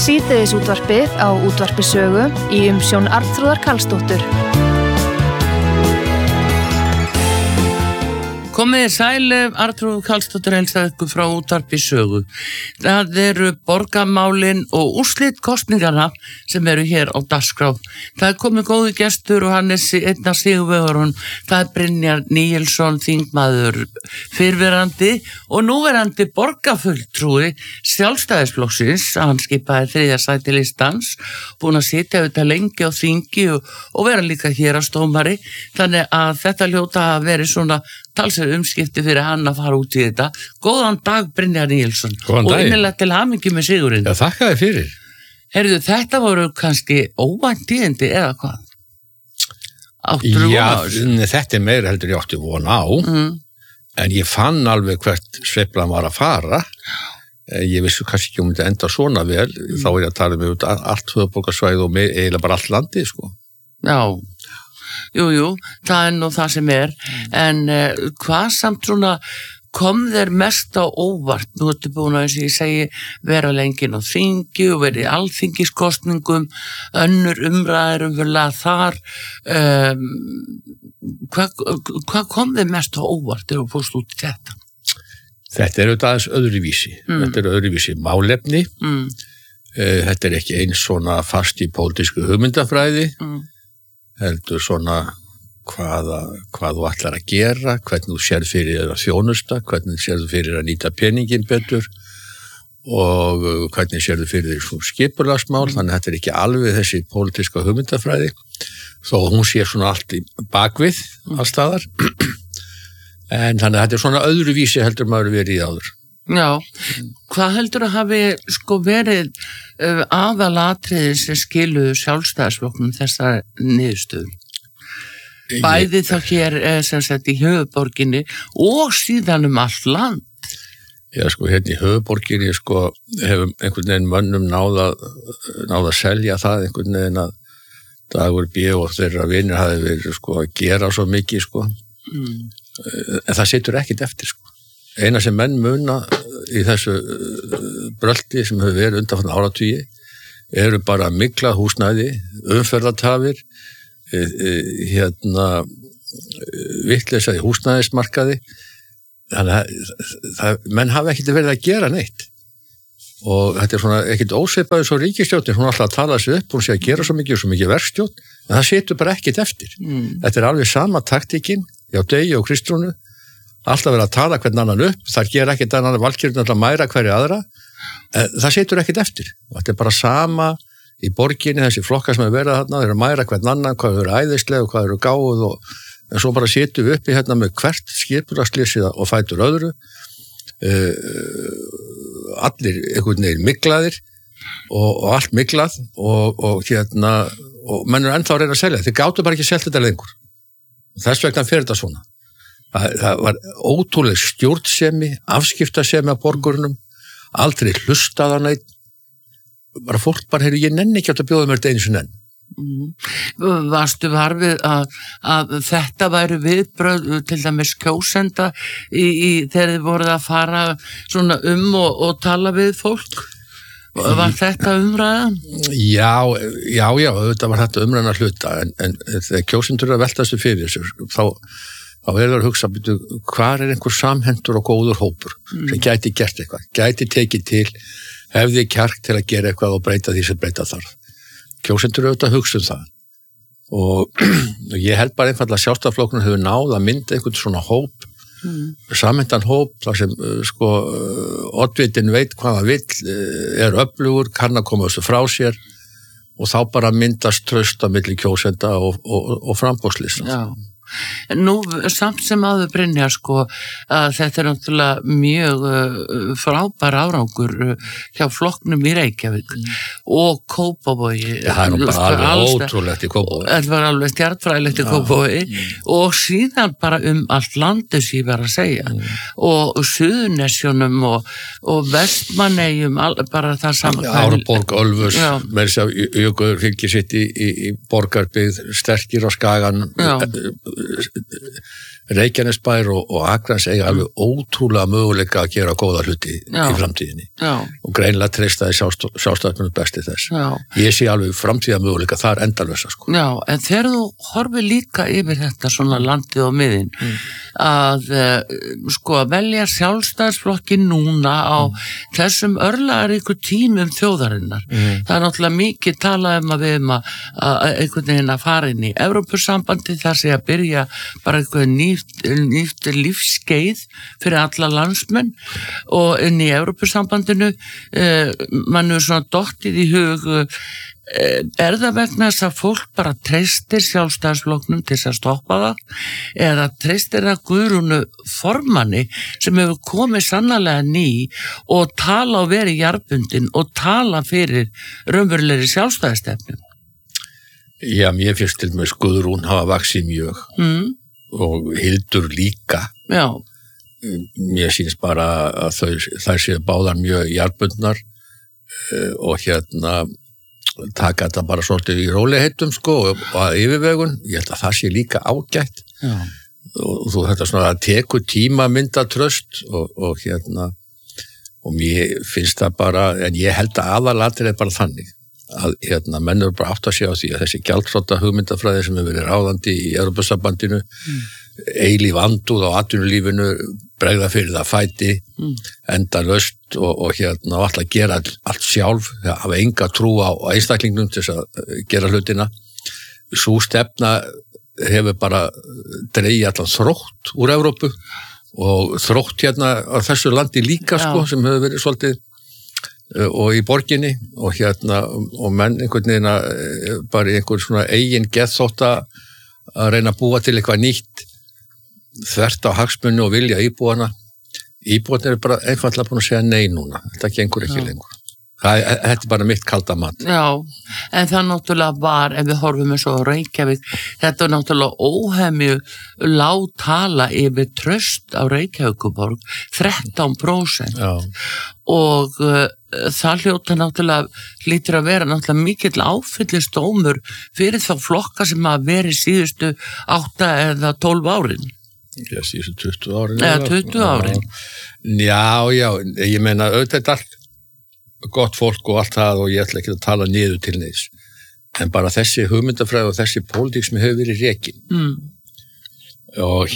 Síðdegisútvarpið á Útvarpi Sögu í umsjón Arnþrúðar Karlsdóttur. Komið sæl, Arnþrúður Karlsdóttir heilsar ykkur frá Útvarpi Sögu. Það eru borgarmálin og úrslit kosningarna sem eru hér á dagskrá. Það er komið góði gestur og hann er einn af sigurvegarunum. Það er Brynjar Níelsson, þingmaður fyrrverandi og núverandi borgarfulltrúi Sjálfstæðisflokksins. Hann skipaði 3. sæti listans, búinn að sitja auðvitað lengi á þingi og vera líka héraðsdómari. Þannig að þetta hljóta að veri svona talsverð umskipti fyrir hann að fara út í þetta. Góðan dag, Brynjar Níelsson. Góðan dag. Og innilega til hamingju með sigurinn. Já, þakka þér fyrir. Heyrðu, þetta voru kannski óvænt tíðindi eða hvað? Áttirðu von á þessu? Já, þetta er meira heldur ég átti von á, en ég fann alveg hvert sveiflan var að fara. Ég vissi kannski ekki þetta enda svona vel, þá er ég að tala um allt höfuðborgarsvæðið og eiginlega bara allt landið, sko. Já. Jú, það er nú það sem er, en hvað samt svona kom þér mest á óvart? Nú ertu búin að, eins og ég segi, vera lengin á þingi og verið í alþingiskosningum, önnur umræður þar. Hvað kom þér mest á óvart ef þú fórst út í þetta? Þetta er auðvitað aðeins öðruvísi. Þetta er öðruvísi málefni. Þetta er ekki eins svona fast í pólitísku hugmyndafræði. Heldur svona hvað þú ætlar að gera, hvernig þú sérð fyrir að þjónusta, hvernig sérð fyrir að nýta peningin betur og hvernig sérð fyrir svona skipulagsmál, þannig að þetta er ekki alveg þessi pólitíska hugmyndafræði, þó hún sé svona allt í bakvið allstaðar, en þannig að þetta er svona öðruvísi heldur maður verið í áður. Já, hvað heldur að hafi verið aðalatriði sem skiluðu Sjálfstæðisflokknum þessar niðurstöðum? Bæði þá hér sem sagt í höfuðborginni og síðan allt land. Já, hérna í höfuðborginni hefur einhvern veginn mönnum náð að selja það einhvern veginn að Dagur B. og þeirra vinir hafi verið að gera svo mikið en það situr ekkert eftir Eina sem menn muna í þessu brölti sem hefur verið undanfarna áratugi eru bara miklað húsnæði, umferðartafir, vitleysa í húsnæðismarkaði. Þannig að menn hafa ekkert verið að gera neitt. Og þetta er svona ekkert ósveipaður svo ríkisstjórnin, hún alltaf að tala sig upp, hún sé að gera svo mikið verkstjórn, en það situr bara ekkert eftir. Þetta er alveg sama taktíkin hjá Degi og Kristrúnu. Alltaf verið að tala hvern annan upp, það ger ekkert annan valkyrjun alltaf mæra hverju aðra, það situr ekkert eftir. Og þetta er bara sama í borginni, þessi flokkar sem hefur verið þarna, þeir eru mæra hvern annan, hvað eru æðislega og hvað eru gáð, en svo bara situm við uppi hérna með hvert skipulagslýsið og fætur öðru, allir einhvern veginn miklaðir og allt miklað og menn eru ennþá að reyna að selja, þeir gátu bara ekki selt þetta lengur. Þess vegna fer þetta svona. Það var ótrúleg stjórnsemi, afskiptasemi af borgurunum, aldrei hlustaða neitt, bara fólk ég nenni ekki að bjóða mér þetta einu sinni enn. Varstu varfið að þetta væri viðbrögð til dæmis kjósenda þegar þið voruð að fara svona og tala við fólk? Var þetta umræðan? Já, þetta var þetta umræðan að hluta, en þegar kjósendur að veltastu fyrir þessu, þá er það að hugsa, hvað er einhver samhentur og góður hópur sem gæti gert eitthvað, gæti tekið til, hefði kjark til að gera eitthvað og breyta því sem breyta þarf. Kjósendur auðvitað að hugsa það. Og ég held bara einfallega að Sjálfstæðisflokkurinn hefur náð að mynda einhvern svona hóp, samhentan hóp, þar sem oddvitinn veit hvað hann vill, er öflugur, kann að koma þessu frá sér og þá bara myndast traust á milli kjósenda og framboðslista. Já. Nú, samt sem áður Brynjar, að þetta er náttúrulega mjög frábær árangur hjá flokknum í Reykjavík og Kópavogi. Það er nú bara alveg ótrúlegt í Kópavogi. Það var alveg stjarnfræðilegt í Kópavogi og síðan bara allt landið sem ég var að segja og Suðurnesjunum og Vestmannaeyjum, bara það saman. Árborg, Ölfus, með þess að Jökull fylgir sitt í borgarbyggð, sterkir á Skagan, Reykjanesbær og Akraness eiga alveg ótrúlega möguleika að gera góða hluti í framtíðinni. Og greinilega treystaði sjálfstæðismennum besti þess. Ég sé alveg framtíða möguleika þar endalösa, sko. Já, en þegar þú horfir líka yfir þetta svona landið og miðin, að sko að velja sjálfstæðisflokkin núna á þessum örlagaríku tímum þjóðarinnar. Það er náttúrulega mikið talað að við einhvern veginn að fara inn í Evrópusambandi, þar sé að byrja bara einhvern nýtt lífskeið fyrir alla landsmenn og inn í Evrópusambandinu mann er svona dottið í hug er það vegna þess að fólk bara treystir sjálfstæðisflokknum til að stoppa það eða treystir það Guðrúnu formanni sem hefur komið sannarlega ný og tala og verið jarðbundin og tala fyrir raunverulegri sjálfstæðisstefnu? Já, mér finnst til með Guðrún hafa vaxið mjög og Hildur líka. Já. Mér sýnist bara að þær séu báðar mjög jarðbundnar og taka þetta bara svolítið í rólegheitum, sko, og að yfirvegun. Ég held að það sé líka ágætt. Já. Og þú þetta svona að tekur tíma að mynda tröst og mér finnst það bara, en ég held að aðalatrið er bara þannig að menn eru bara átt að segja á því að þessi gjaldþrota hugmyndafræði sem hefur verið ráðandi í Evrópusambandinu, eilíf andúð á atvinnulífinu, bregða fyrir það fæti, endalaust og alltaf gera allt sjálf, hafa enga trú á einstaklingnum til þess að gera hlutina. Sú stefna hefur bara dregið allan þrótt úr Evrópu og þrótt á þessu landi líka, sko, sem hefur verið svolítið og í borginni og og menn einhvern veginn bara í einhvern svona eigin geðþótta að reyna að búa til eitthvað nýtt þvert á hagsmuni og vilja íbúarnir eru bara einfaldlega búin að segja nei núna, þetta gengur ekki lengur. Þetta er bara mitt kalda mat. Já, en það náttúrulega var, ef við horfum eins og Reykjavík, þetta er náttúrulega óhemju lág tala yfir traust á Reykjavíkuborg, 13%. Já. Og það hlýtur að vera náttúrulega mikill áfyllisdómur fyrir þá flokka sem að veri síðustu 8 eða 12 árin. Já, síðustu 20 árin. Eða 20 árin. Já, ég meina, auðvitað er allt gott fólk og allt það og ég ætla ekki að tala niður til neins. En bara þessi hugmyndafræði og þessi pólitík sem hefur verið rekin. Og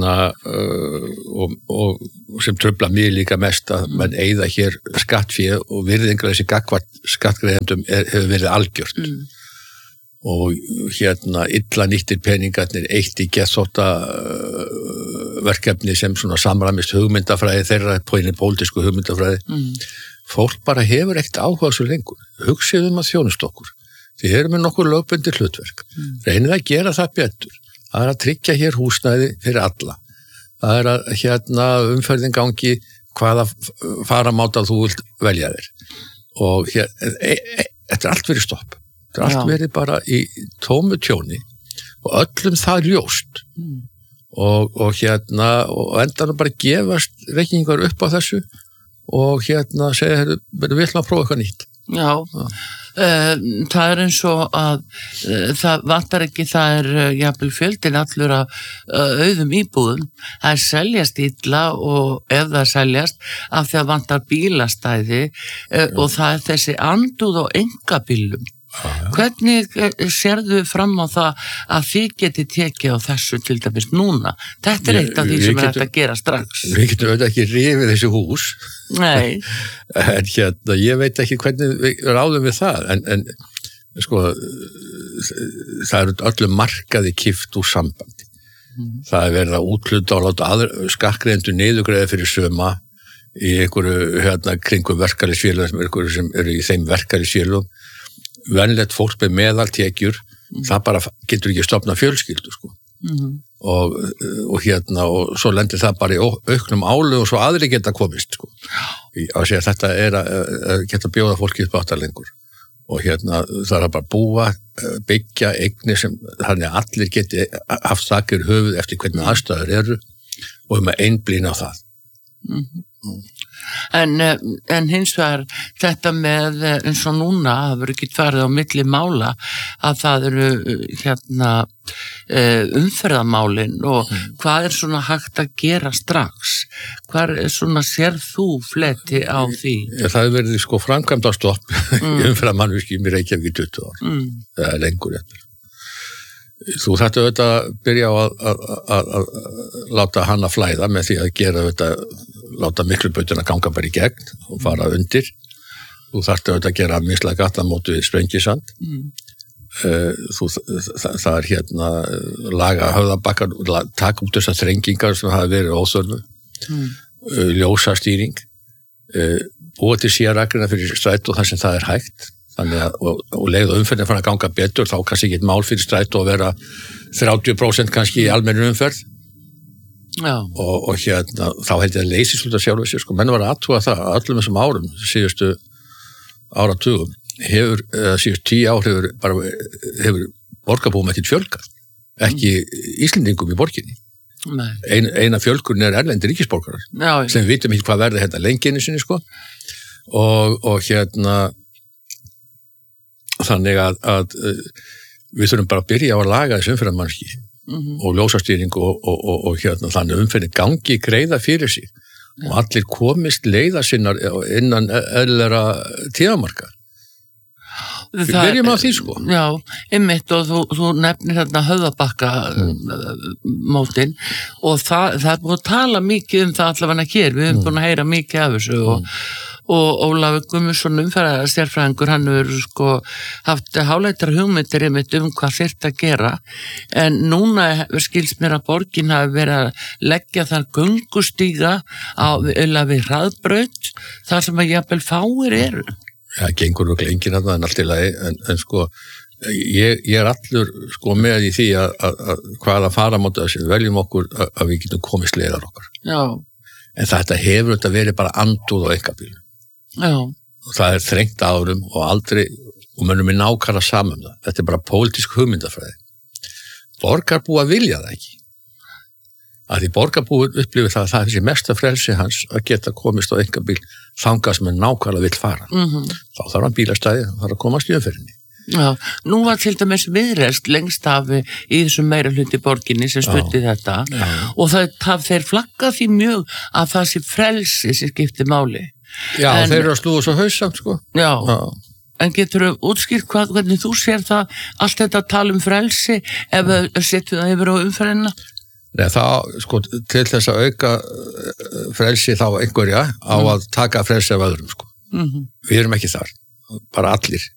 og sem trufla mig líka mest að mann eyða hér skattfé og virðingar þessi gagnvart skattgreiðendum hefur verið algjört. Og illa nýttir peningarnir eitt í geðþótta verkefni sem svona samræmist hugmyndafræði þeirra på einu pólitísku hugmyndafræði. Fólk bara hefur ekkert áhuga svo lengur. Hugsið að þjónust okkur. Þið erum með nokkur lögbundið hlutverk. Reynið að gera það betur. Það er að tryggja hér húsnæði fyrir alla. Það er að umferðin gangi hvaða faramáta þú vilt velja þér. Og þetta er allt verið stopp. Þetta er allt verið bara í tómu tjóni og öllum það ljóst. Og endanum bara gefast reikningar upp á þessu og segja, við ætlum að prófa eitthvað nýtt. Já, það er eins og að það vantar ekki, það er jafnvel fjöldin allur að auðum íbúðum, það er seljast illa og ef það seljast af því að vantar bílastæði og það er þessi andúð á einkabílum. Hvernig sérðu fram á það að þið geti tekið á þessu til dæmis núna? Þetta er eitt af því sem er hægt að gera strax. Við getum auðvitað ekki rifið þessu hús. Nei. En ég veit ekki hvernig við ráðum við það, en sko, það eru öllum markaði kipt úr sambandi. Það er verið að útluta og láta skattgreiðendur niðurgreiða fyrir suma í einhverju kringum verkalýðsfélögum sem eru í þeim verkalýðsfélögum. Venlegt fólk með meðaltekjur, það bara getur ekki stofna fjölskyldu, sko. Og svo lendir það bara í auknum álögum og svo aðri geta komist, sko. Að segja þetta er að geta bjóða fólki upp áttar lengur. Og það er bara búa, byggja eignir sem þannig að allir geti haft sakir höfuð eftir hvernig aðstæður eru og að einblína á það. En hins vegar þetta með eins og núna, það verður ekki farið á milli mála að það eru umferðamálin og hvað er svona hægt að gera strax? Hvað er svona sér þú fleti á því? Það hefur verið sko framkvæmdastopp í umferðamannvirkjum í Reykjavík í 20 ár. Það er lengur eftir. Þú þarftu auðvitað að byrja á að láta hana flæða með því að gera auðvitað, láta miklubrautuna ganga bara í gegn og fara undir. Þú þarftu auðvitað að gera mislega gattamót við Sprengisand. Það er laga höfðabakkar, taka út þessar þrengingar sem hafa verið óþörfu, ljósastýring, búa til sérregluna fyrir strætó þar sem það er hægt. Þannig að, og leið og umferðin fann að ganga betur, þá kannski ekki mál fyrir strætó að vera 30% kannski í almennri umferð. Já. Og þá held ég að leysi svolítið sjálfur sér, menn var að athuga það að öllum þessum árum, síðustu áratugum, síðustu 10 ár hefur borgarbúum ekkert fjölgað, ekki Íslendingum í borginni. Eina fjölgun er erlendir ríkisborgarar, sem við vitum ekki hvað verði lengi einu sinni, og þannig að við þurfum bara að byrja á að laga þessu umferðarmannski og ljósastýring og þannig umferðin gangi greiða fyrir sig og allir komist leiða sinnar innan eðlilegra tímamarka. Við byrjum á því Já, einmitt og þú nefnir höfðabakka mótin og það er búin að tala mikið það allavega hér, við höfum búin að heyra mikið af þessu og Ólafur Guðmundsson umferðarsérfræðingur, hann hefur haft háleitar hugmyndir einmitt hvað þyrfti að gera, en núna skilst mér að borgin hafi verið að leggja þar göngustíga við hraðbraut, þar sem að jafnvel fáir eru. Já, gengur og glengir en allt í lagi, en ég er allur með í því að hvaða faramóta þessi, veljum okkur að við getum komist leiðar okkar. Já. En þetta hefur verið bara andúð á einkabílum. Já. Og það er þrengt árum og aldrei, og mönnum er nákvæmlega saman það. Þetta er bara pólitísk hugmyndafræði. Borgarbúa vilja það ekki. Að því borgarbúi upplifir það að það er þessi mesta frelsi hans að geta komist á einkabíl þangað sem hann nákvæmlega vill fara. Þá þarf hann bílastæði, þá þarf að komast í umferðinni. Já, nú var til dæmis Viðreisn lengst af í þessum meira hluti borginni sem stutti þetta og þeir flagga því mjög að það sé frelsi sem skiptir máli. Já, þeir eru að slúa svo hausamt, Já, en getur þú útskýrt hvernig þú sér það, allt þetta tala frelsi ef setjum það yfir á umferðina? Nei, til þess að auka frelsi þá einhverja á að taka frelsi af öðrum, Við erum ekki þar, bara allir.